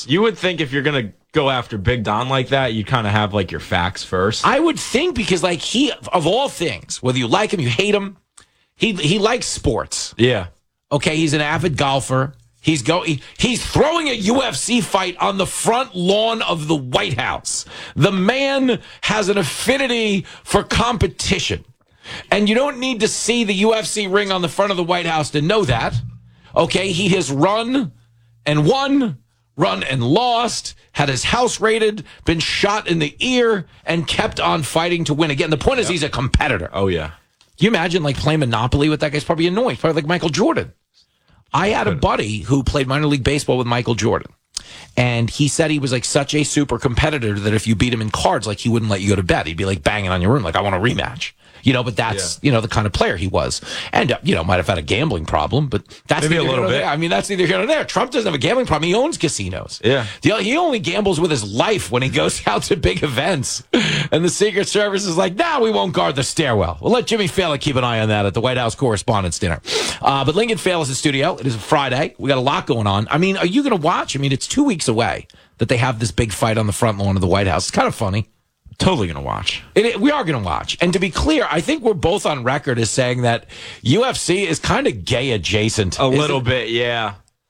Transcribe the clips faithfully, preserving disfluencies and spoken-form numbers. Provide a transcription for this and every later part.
Yes. You would think if you're going to go after Big Don like that, you kind of have like your facts first. I would think because like he, of all things, whether you like him, you hate him, he he likes sports. Yeah. Okay, he's an avid golfer. He's go he, he's throwing a U F C fight on the front lawn of the White House. The man has an affinity for competition. And you don't need to see the U F C ring on the front of the White House to know that. Okay, he has run and won, run and lost, had his house raided, been shot in the ear, and kept on fighting to win again. The point is, yep. he's a competitor. Oh, yeah. Can you imagine, like, playing Monopoly with that guy's probably annoying. Probably like Michael Jordan. I had a buddy who played minor league baseball with Michael Jordan. And he said he was, like, such a super competitor that if you beat him in cards, like, he wouldn't let you go to bed. He'd be, like, banging on your room, like, I want a rematch. You know, but that's, yeah. you know, the kind of player he was. And, uh, you know, might have had a gambling problem, but that's maybe a little bit. There. I mean, that's neither here nor there. Trump doesn't have a gambling problem. He owns casinos. Yeah. The, he only gambles with his life when he goes out to big events. And the Secret Service is like, nah, we won't guard the stairwell. We'll let Jimmy Fallon keep an eye on that at the White House Correspondents' Dinner. Uh, but Lincoln Fail is in studio. It is a Friday. We got a lot going on. I mean, are you going to watch? I mean, it's two weeks away that they have this big fight on the front lawn of the White House. It's kind of funny. Totally going to watch. It, it, we are going to watch. And to be clear, I think we're both on record as saying that U F C is kind of gay adjacent. A little bit, yeah.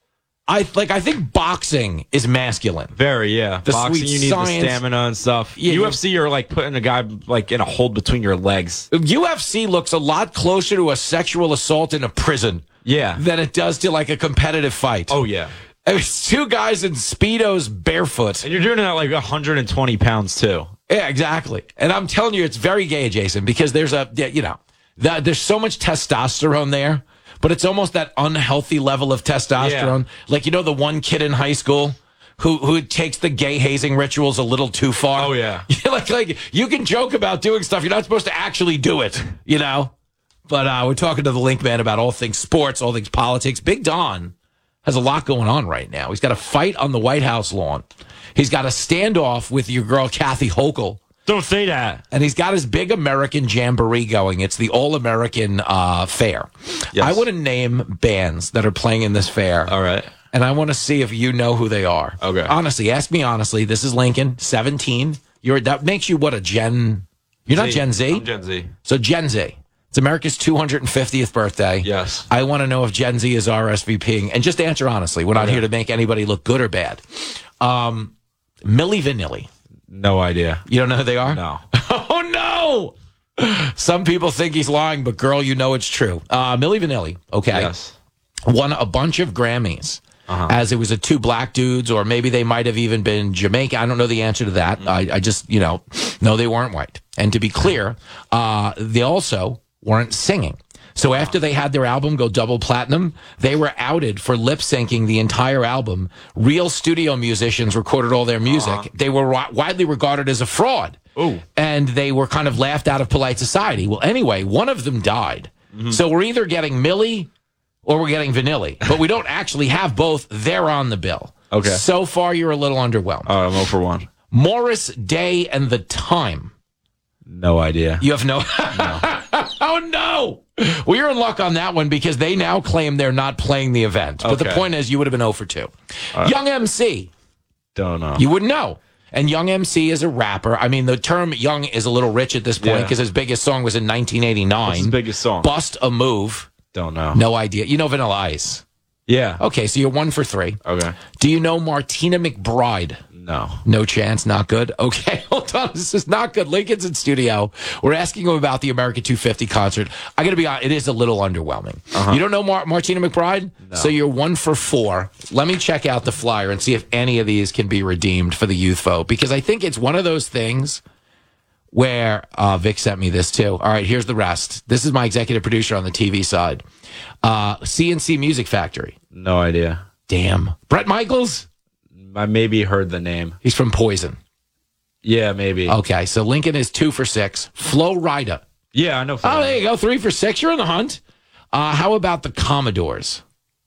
I like. I think boxing is masculine. Very, yeah. The boxing, sweet you need science. the stamina and stuff. Yeah, U F C, you're like putting a guy like in a hold between your legs. U F C looks a lot closer to a sexual assault in a prison. Yeah. Than it does to like a competitive fight. Oh, yeah. I mean, it's two guys in Speedos barefoot. And you're doing it at like one hundred twenty pounds, too. Yeah, exactly. And I'm telling you, it's very gay, Jason, because there's a, you know, the, there's so much testosterone there, but it's almost that unhealthy level of testosterone. Yeah. Like, you know, the one kid in high school who who takes the gay hazing rituals a little too far. Oh, yeah. like, like, you can joke about doing stuff. You're not supposed to actually do it, you know? But uh, we're talking to the Link Man about all things sports, all things politics. Big Don has a lot going on right now. He's got a fight on the White House lawn. He's got a standoff with your girl, Kathy Hochul. Don't say that. And he's got his big American jamboree going. It's the All-American uh, Fair. Yes. I want to name bands that are playing in this fair. All right. And I want to see if you know who they are. Okay. Honestly, ask me honestly. This is Lincoln, seventeen. You're That makes you, what, a Gen... You're Z. not Gen Z? I'm Gen Z. So Gen Z. It's America's two hundred fiftieth birthday. Yes. I want to know if Gen Z is RSVPing. And just answer honestly. We're not okay. here to make anybody look good or bad. Um... Milli Vanilli. No idea. You don't know who they are? No. Oh, no! Some people think he's lying, but girl, you know it's true. Uh, Milli Vanilli, okay, yes. won a bunch of Grammys, uh-huh. as it was a two black dudes, or maybe they might have even been Jamaican. I don't know the answer to that. Mm-hmm. I, I just, you know, no, they weren't white. And to be clear, uh, they also weren't singing. So after they had their album go double platinum, they were outed for lip syncing the entire album. Real studio musicians recorded all their music. Uh-huh. They were wi- widely regarded as a fraud. Ooh. And they were kind of laughed out of polite society. Well, anyway, one of them died. Mm-hmm. So we're either getting Milli or we're getting Vanilli. But we don't actually have both. They're on the bill. Okay. So far, you're a little underwhelmed. Oh, I'm zero for one. Morris Day and the Time. No idea. You have no... no. Oh, no! Well, you're in luck on that one because they now claim they're not playing the event. But okay. the point is, you would have been zero for two. Uh, Young M C. Don't know. You wouldn't know. And Young M C is a rapper. I mean, the term Young is a little rich at this point because yeah. his biggest song was in nineteen eighty-nine. What's his biggest song? Bust a Move. Don't know. No idea. You know Vanilla Ice? Yeah. Okay, so you're one for three. Okay. Do you know Martina McBride? No. No chance, not good. Okay, hold on. This is not good. Lincoln's in studio. We're asking him about the America two fifty concert. I got to be honest, it is a little underwhelming. Uh-huh. You don't know Mar- Martina McBride? No. So you're one for four. Let me check out the flyer and see if any of these can be redeemed for the youth vote, because I think it's one of those things where uh, Vic sent me this too. All right, here's the rest. This is my executive producer on the T V side. Uh, C N C Music Factory. No idea. Damn. Bret Michaels? I maybe heard the name. He's from Poison. Yeah, maybe. Okay, so Lincoln is two for six. Flo Rida. Yeah, I know. Oh, there you go. Three for six. You're in the hunt. Uh, how about the Commodores?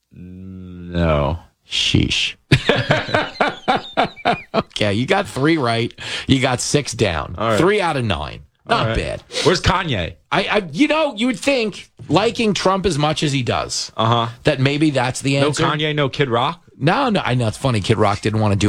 No. Sheesh. Okay, you got three right. You got six down. All right. Three out of nine. Not right. bad. Where's Kanye? I, I, you know, you would think, liking Trump as much as he does, uh-huh, that maybe that's the answer. No Kanye, no Kid Rock? No, no. I know it's funny. Kid Rock didn't want to do